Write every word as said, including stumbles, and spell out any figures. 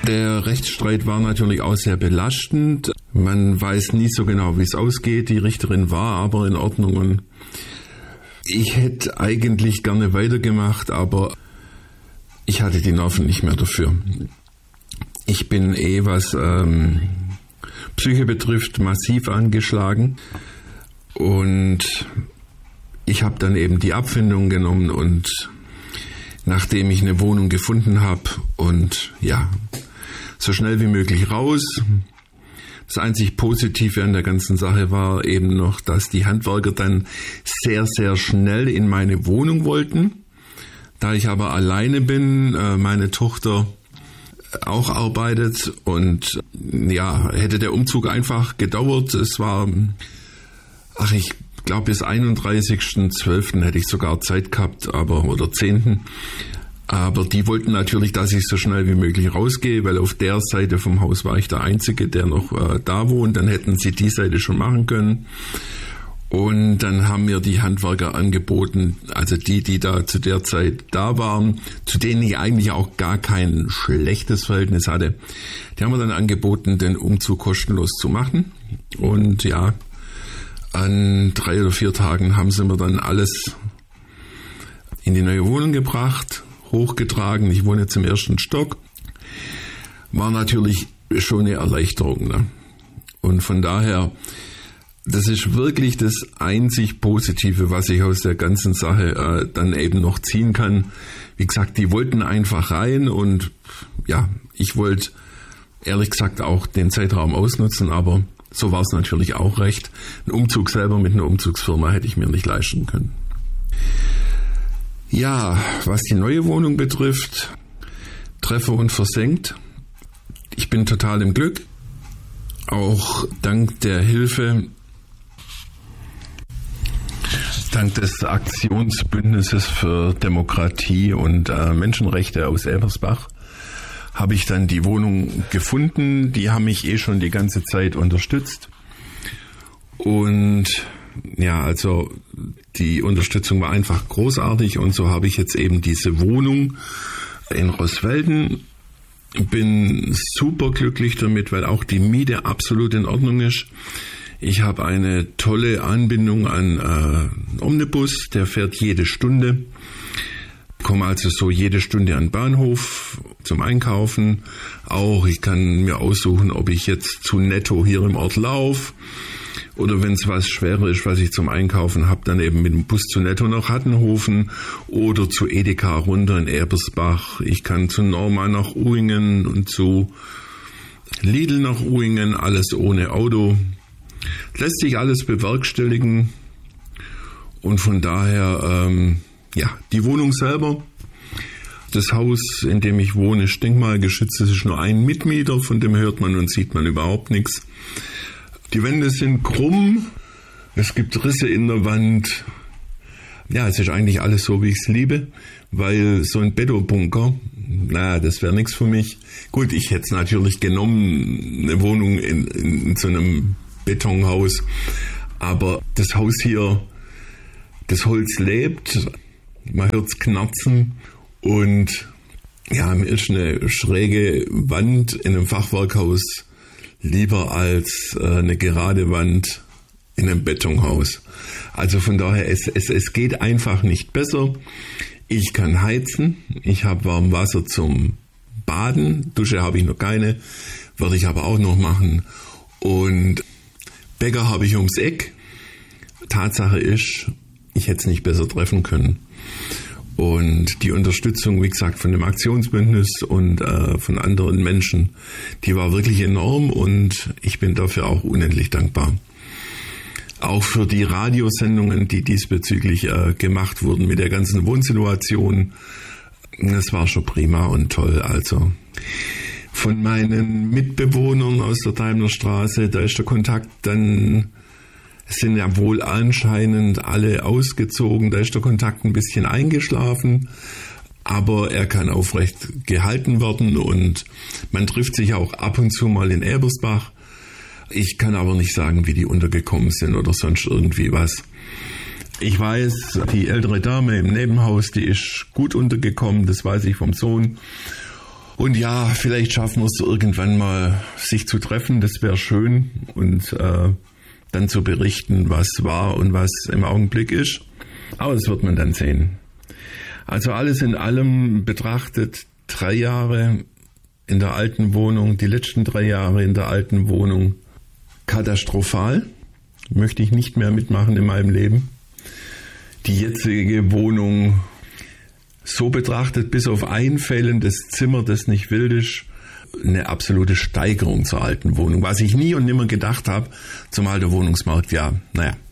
Der Rechtsstreit war natürlich auch sehr belastend. Man weiß nie so genau, wie es ausgeht. Die Richterin war aber in Ordnung und ich hätte eigentlich gerne weitergemacht, aber ich hatte die Nerven nicht mehr dafür. Ich bin eh, was ähm, Psyche betrifft, massiv angeschlagen und ich habe dann eben die Abfindung genommen und nachdem ich eine Wohnung gefunden habe und ja, so schnell wie möglich raus. Das einzig Positive an der ganzen Sache war eben noch, dass die Handwerker dann sehr, sehr schnell in meine Wohnung wollten. Da ich aber alleine bin, meine Tochter auch arbeitet und ja, hätte der Umzug einfach gedauert. Es war, ach, ich glaube bis einunddreißigsten zwölften hätte ich sogar Zeit gehabt, aber oder zehnten Aber die wollten natürlich, dass ich so schnell wie möglich rausgehe, weil auf der Seite vom Haus war ich der Einzige, der noch äh, da wohnt. Dann hätten sie die Seite schon machen können. Und dann haben mir die Handwerker angeboten, also die, die da zu der Zeit da waren, zu denen ich eigentlich auch gar kein schlechtes Verhältnis hatte, die haben mir dann angeboten, den Umzug kostenlos zu machen. Und ja, an drei oder vier Tagen haben sie mir dann alles in die neue Wohnung gebracht, hochgetragen. Ich wohne jetzt im ersten Stock. War natürlich schon eine Erleichterung, ne? Und von daher, das ist wirklich das einzig Positive, was ich aus der ganzen Sache äh, dann eben noch ziehen kann. Wie gesagt, die wollten einfach rein und ja, ich wollte ehrlich gesagt auch den Zeitraum ausnutzen, aber so war es natürlich auch recht. Ein Umzug selber mit einer Umzugsfirma hätte ich mir nicht leisten können. Ja, was die neue Wohnung betrifft, Treffer und versenkt. Ich bin total im Glück. Auch dank der Hilfe, dank des Aktionsbündnisses für Demokratie und äh, Menschenrechte aus Elversbach habe ich dann die Wohnung gefunden. Die haben mich eh schon die ganze Zeit unterstützt. Und ja, also die Unterstützung war einfach großartig und so habe ich jetzt eben diese Wohnung in Roswelden. Bin super glücklich damit, weil auch die Miete absolut in Ordnung ist. Ich habe eine tolle Anbindung an äh, Omnibus, der fährt jede Stunde. Komme also so jede Stunde an den Bahnhof zum Einkaufen. Auch ich kann mir aussuchen, ob ich jetzt zu Netto hier im Ort laufe oder wenn es was schwerer ist, was ich zum Einkaufen habe, dann eben mit dem Bus zu Netto nach Hattenhofen oder zu Edeka runter in Ebersbach. Ich kann zu Norma nach Uhringen und zu Lidl nach Uhringen, alles ohne Auto. Lässt sich alles bewerkstelligen und von daher, ähm, ja, die Wohnung selber, das Haus, in dem ich wohne, ist denkmalgeschützt, es ist nur ein Mitmieter, von dem hört man und sieht man überhaupt nichts. Die Wände sind krumm, es gibt Risse in der Wand. Ja, es ist eigentlich alles so, wie ich es liebe, weil so ein Betonbunker, na, das wäre nichts für mich. Gut, ich hätte es natürlich genommen, eine Wohnung in, in, in so einem Betonhaus, aber das Haus hier, das Holz lebt, man hört es knarzen und ja, mir ist eine schräge Wand in einem Fachwerkhaus lieber als äh, eine gerade Wand in einem Betonhaus. Also von daher, es, es, es geht einfach nicht besser. Ich kann heizen, ich habe warm Wasser zum Baden, Dusche habe ich noch keine, werde ich aber auch noch machen. Und Bäcker habe ich ums Eck. Tatsache ist, ich hätte es nicht besser treffen können. Und die Unterstützung, wie gesagt, von dem Aktionsbündnis und äh, von anderen Menschen, die war wirklich enorm und ich bin dafür auch unendlich dankbar. Auch für die Radiosendungen, die diesbezüglich äh, gemacht wurden mit der ganzen Wohnsituation. Das war schon prima und toll. Also von meinen Mitbewohnern aus der Daimlerstraße, da ist der Kontakt dann... Es sind ja wohl anscheinend alle ausgezogen, da ist der Kontakt ein bisschen eingeschlafen, aber er kann aufrecht gehalten werden und man trifft sich auch ab und zu mal in Ebersbach. Ich kann aber nicht sagen, wie die untergekommen sind oder sonst irgendwie was. Ich weiß, die ältere Dame im Nebenhaus, die ist gut untergekommen, das weiß ich vom Sohn. Und ja, vielleicht schaffen wir es irgendwann mal, sich zu treffen. Das wäre schön. Und äh, dann zu berichten, was war und was im Augenblick ist. Aber das wird man dann sehen. Also alles in allem betrachtet, drei Jahre in der alten Wohnung, die letzten drei Jahre in der alten Wohnung, katastrophal. Möchte ich nicht mehr mitmachen in meinem Leben. Die jetzige Wohnung so betrachtet, bis auf ein fehlendes Zimmer, das nicht wild ist, eine absolute Steigerung zur alten Wohnung. Was ich nie und nimmer gedacht habe, zumal der Wohnungsmarkt ja, naja,